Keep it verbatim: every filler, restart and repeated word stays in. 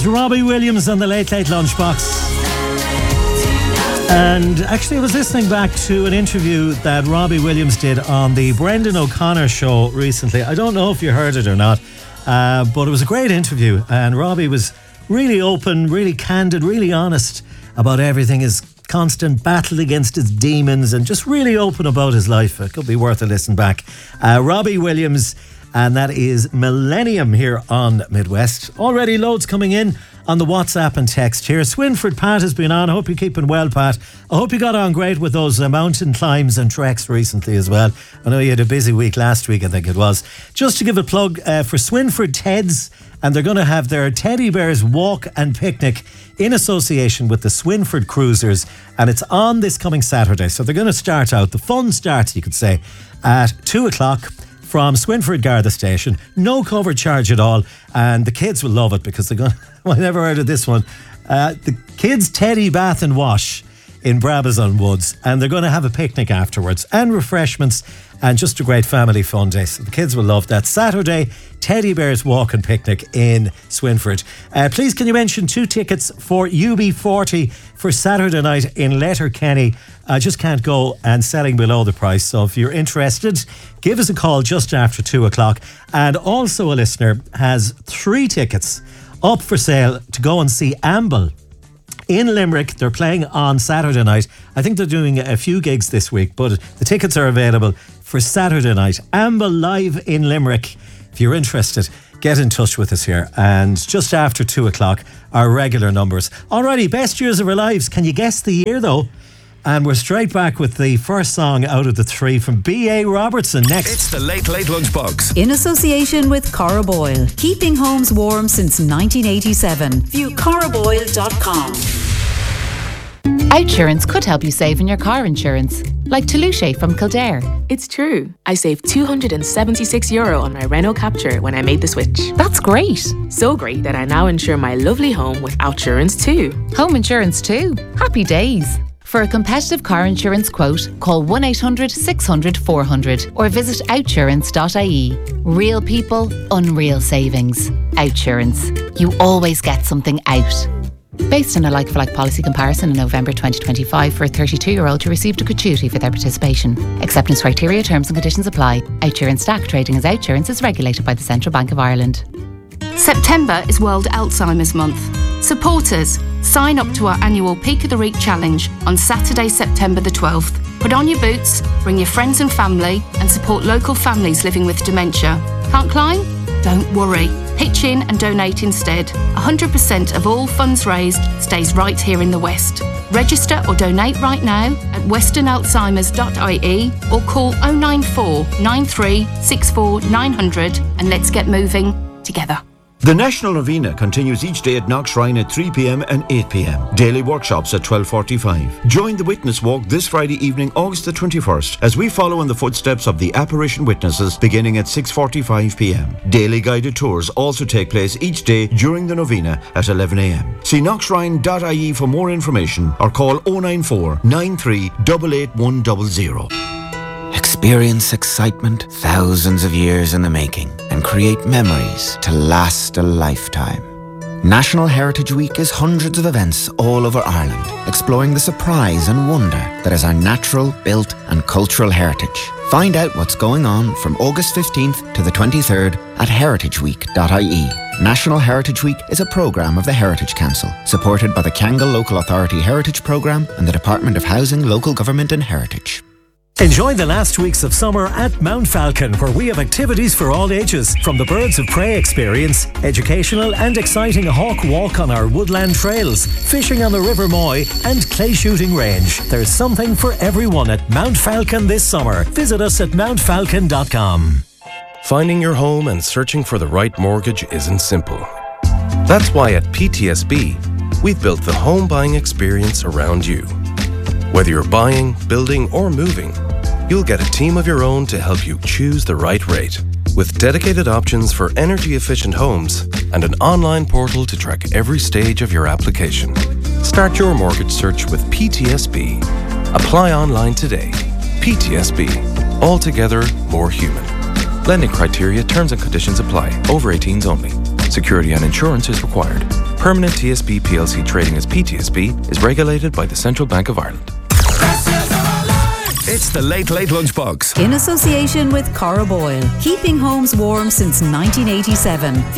was Robbie Williams on the Late Late Lunchbox. And actually I was listening back to an interview that Robbie Williams did on the Brendan O'Connor show recently. I don't know if you heard it or not, uh, but it was a great interview, and Robbie was really open, really candid, really honest about everything, his constant battle against his demons, and just really open about his life. It could be worth a listen back. Uh, Robbie Williams, and that is Millennium here on Midwest. Already loads coming in on the WhatsApp and text here. Swinford Pat has been on. I hope you're keeping well, Pat. I hope you got on great with those uh, mountain climbs and treks recently as well. I know you had a busy week last week, I think it was. Just to give a plug uh, for Swinford Teds, and they're going to have their Teddy Bears Walk and Picnic in association with the Swinford Cruisers, and it's on this coming Saturday. So they're going to start out, the fun starts, you could say, at two o'clock from Swinford Garda Station. No cover charge at all, and the kids will love it because they're going to, well, I never heard of this one. Uh, the kids' Teddy Bath and Wash in Brabazon Woods, and they're going to have a picnic afterwards and refreshments and just a great family fun day. So the kids will love that. Saturday, Teddy Bears Walk and Picnic in Swinford. Uh, please can you mention two tickets for U B forty for Saturday night in Letterkenny. I just can't go, and selling below the price. So if you're interested, give us a call just after two o'clock. And also a listener has three tickets up for sale to go and see Amble in Limerick. They're playing on Saturday night. I think they're doing a few gigs this week, but the tickets are available for Saturday night. Amble live in Limerick. If you're interested, get in touch with us here. And just after two o'clock, our regular numbers. Alrighty, best years of our lives. Can you guess the year though? And we're straight back with the first song out of the three from B A Robertson next. It's the Late Late Lunchbox. In association with Cora Boyle. Keeping homes warm since nineteen eighty-seven. View cora boyle dot com. Outsurance could help you save on your car insurance. Like Toulouse from Kildare. It's true. I saved two hundred seventy-six euro on my Renault Capture when I made the switch. That's great. So great that I now insure my lovely home with Outsurance too. Home insurance too. Happy days. For a competitive car insurance quote, call one eight hundred six hundred four hundred or visit outsurance dot I E. Real people, unreal savings. Outsurance. You always get something out. Based on a like-for-like policy comparison in November twenty twenty-five for a thirty-two-year-old who received a gratuity for their participation. Acceptance criteria, terms and conditions apply. Outsurance Stack trading as Outsurance is regulated by the Central Bank of Ireland. September is World Alzheimer's Month. Supporters, sign up to our annual Peak of the Week challenge on Saturday, September the twelfth. Put on your boots, bring your friends and family, and support local families living with dementia. Can't climb? Don't worry. Pitch in and donate instead. one hundred percent of all funds raised stays right here in the West. Register or donate right now at western alzheimers dot I E or call oh nine four nine three six four nine hundred and let's get moving together. The National Novena continues each day at Knockshrine at three p.m. and eight p.m. Daily workshops at twelve forty-five. Join the Witness Walk this Friday evening, August the twenty-first, as we follow in the footsteps of the apparition witnesses beginning at six forty-five p.m. Daily guided tours also take place each day during the Novena at eleven a.m. See knockshrine dot I E for more information or call oh nine four nine three eight eight one zero zero. Experience excitement thousands of years in the making and create memories to last a lifetime. National Heritage Week is hundreds of events all over Ireland, exploring the surprise and wonder that is our natural, built and cultural heritage. Find out what's going on from August fifteenth to the twenty-third at heritage week dot I E. National Heritage Week is a programme of the Heritage Council, supported by the Kangal Local Authority Heritage Programme and the Department of Housing, Local Government and Heritage. Enjoy the last weeks of summer at Mount Falcon, where we have activities for all ages, from the Birds of Prey experience, educational and exciting hawk walk on our woodland trails, fishing on the River Moy and clay shooting range. There's something for everyone at Mount Falcon this summer. Visit us at mount falcon dot com. Finding your home and searching for the right mortgage isn't simple. That's why at P T S B, we've built the home buying experience around you. Whether you're buying, building, or moving, you'll get a team of your own to help you choose the right rate. With dedicated options for energy-efficient homes and an online portal to track every stage of your application. Start your mortgage search with P T S B. Apply online today. P T S B. Altogether more human. Lending criteria, terms and conditions apply. Over eighteens only. Security and insurance is required. Permanent T S B P L C trading as P T S B is regulated by the Central Bank of Ireland. It's the Late Late Lunchbox. In association with Cara Boyle, keeping homes warm since nineteen eighty-seven.